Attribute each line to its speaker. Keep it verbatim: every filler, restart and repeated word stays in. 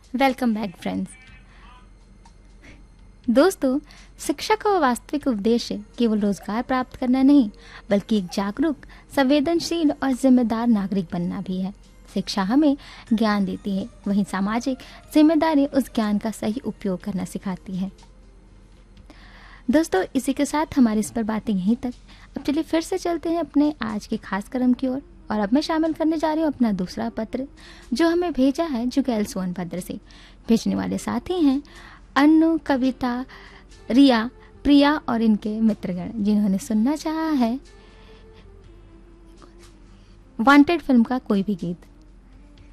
Speaker 1: Welcome back friends. दोस्तों, शिक्षा का वास्तविक उद्देश्य केवल रोजगार प्राप्त करना नहीं, बल्कि एक जागरूक, संवेदनशील और जिम्मेदार नागरिक बनना भी है। शिक्षा हमें ज्ञान देती है, वहीं सामाजिक जिम्मेदारी उस ज्ञान का सही उपयोग करना सिखाती है। दोस्तों, इसी के साथ हमारी इस पर बातें यहीं तक। अब चलिए फिर से चलते हैं अपने आज के खास क्रम की ओर। और अब मैं शामिल करने जा रही हूँ अपना दूसरा पत्र, जो हमें भेजा है जुगैल सोनभद्र से। भेजने वाले साथी हैं अनु, कविता, रिया, प्रिया और इनके मित्रगण, जिन्होंने सुनना चाहा है वांटेड फिल्म का कोई भी गीत।